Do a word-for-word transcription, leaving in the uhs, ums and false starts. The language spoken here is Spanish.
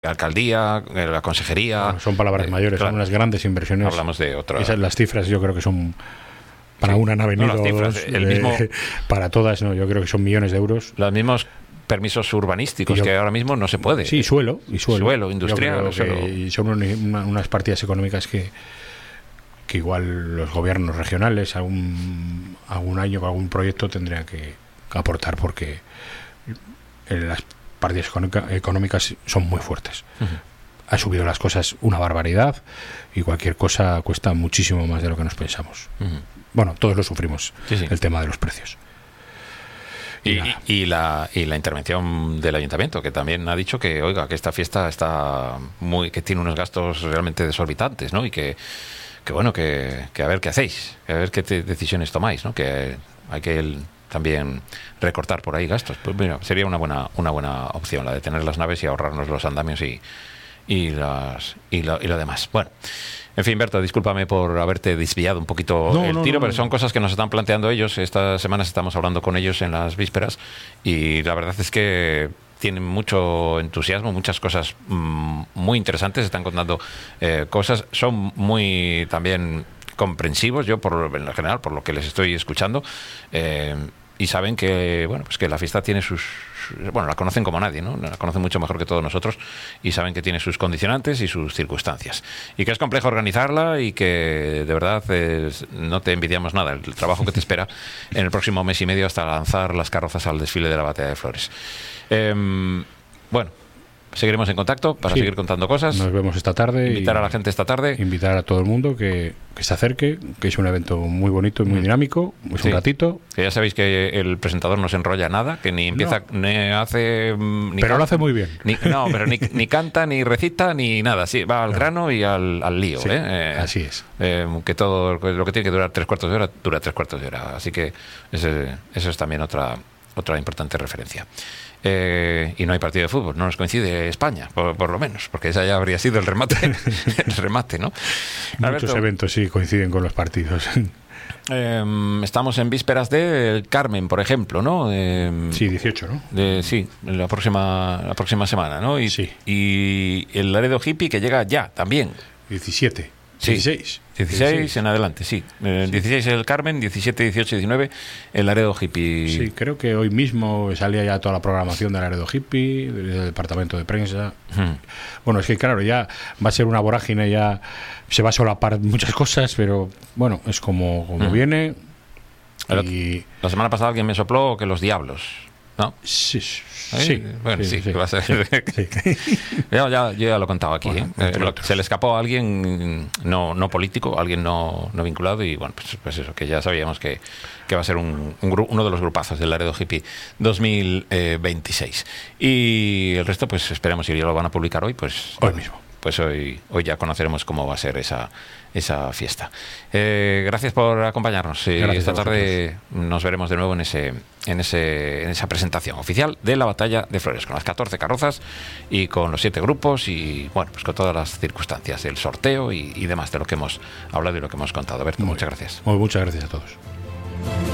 alcaldía, la consejería. Bueno, son palabras eh, mayores, claro, son unas grandes inversiones. Hablamos de otras. Esas, las cifras yo creo que son para sí, una han venido no, cifras, dos, el mismo, eh, para todas, no, yo creo que son millones de euros. Los mismos permisos urbanísticos yo, que ahora mismo no se puede. Sí, suelo y suelo. Suelo industrial. Suelo. Y son una, unas partidas económicas que, que igual los gobiernos regionales algún, algún año con algún proyecto tendrían que aportar, porque las partidas económicas son muy fuertes. Uh-huh. Ha subido las cosas una barbaridad y cualquier cosa cuesta muchísimo más de lo que nos pensamos. Uh-huh. Bueno, todos lo sufrimos, sí, sí. El tema de los precios. Y, y, y, la, y la intervención del ayuntamiento, que también ha dicho que, oiga, que esta fiesta está muy, que tiene unos gastos realmente desorbitantes, ¿no? Y que, que bueno, que, que a ver qué hacéis, a ver qué te, decisiones tomáis, ¿no? Que hay que el, también recortar por ahí gastos. Pues mira, sería una buena, una buena opción la de tener las naves y ahorrarnos los andamios y, y las y lo, y lo demás. Bueno. En fin, Berto, discúlpame por haberte desviado un poquito no, el no, tiro, no, pero son no. cosas que nos están planteando ellos. Estas semanas estamos hablando con ellos en las vísperas y la verdad es que tienen mucho entusiasmo, muchas cosas mmm, muy interesantes, están contando eh, cosas, son muy también comprensivos, yo por en general, por lo que les estoy escuchando, eh, y saben que, bueno, pues que la fiesta tiene sus... Bueno, la conocen como nadie, ¿no? La conocen mucho mejor que todos nosotros y saben que tiene sus condicionantes y sus circunstancias. Y que es complejo organizarla y que, de verdad, es, no te envidiamos nada el trabajo que te espera en el próximo mes y medio hasta lanzar las carrozas al desfile de la Batalla de Flores. Eh, bueno, seguiremos en contacto para sí, seguir contando cosas. Nos vemos esta tarde. Invitar a la gente esta tarde. Invitar a todo el mundo que, que se acerque, que es un evento muy bonito y muy mm. dinámico. Es sí. un ratito. Que ya sabéis que el presentador no se enrolla nada, que ni empieza, no. ni hace... Ni pero canta, lo hace muy bien. Ni, no, pero ni, ni canta, ni recita, ni nada. Sí, va al no. grano y al, al lío. Sí, ¿eh? Eh, así es. Eh, que todo lo que tiene que durar tres cuartos de hora, dura tres cuartos de hora. Así que ese, eso es también otra, otra importante referencia. Eh, y no hay partido de fútbol, no nos coincide España, por, por lo menos, porque esa ya habría sido el remate, el remate, ¿no? Muchos Alberto, eventos sí coinciden con los partidos. Eh, estamos en vísperas de Carmen, por ejemplo, ¿no? Eh, sí, dieciocho, ¿no? De, sí, la próxima, la próxima semana, ¿no? Y, sí. Y el Laredo Hippie que llega ya, también. diecisiete. Sí, dieciséis. dieciséis en adelante, sí. Eh, sí. dieciséis el Carmen, diecisiete, dieciocho y diecinueve el Laredo Hippie. Sí, creo que hoy mismo salía ya toda la programación del Laredo Hippie, del departamento de prensa. Hmm. Bueno, es que claro, ya va a ser una vorágine, ya se va a solapar muchas cosas, pero bueno, es como, como hmm. viene. Y... La semana pasada alguien me sopló que los Diablos, ¿no? Sí, ¿Eh? sí. Bueno, sí, sí, sí, va a ser. Sí, sí. ya, ya, yo ya lo he contado aquí. Bueno, ¿eh? Eh, se le escapó a alguien no, no político, alguien no, no vinculado, y bueno, pues, pues eso, que ya sabíamos que, que va a ser un, un gru- uno de los grupazos del Laredo Hippie dos mil veintiséis. Y el resto, pues esperemos, si ya lo van a publicar hoy, pues hoy mismo. Pues hoy, hoy ya conoceremos cómo va a ser esa, esa fiesta. Eh, gracias por acompañarnos. Eh, esta tarde nos veremos de nuevo en ese, en ese, en esa presentación oficial de la Batalla de Flores, con las catorce carrozas y con los siete grupos y bueno, pues con todas las circunstancias del sorteo y, y demás de lo que hemos hablado y lo que hemos contado. Berto, muchas gracias. Muy, muchas gracias a todos.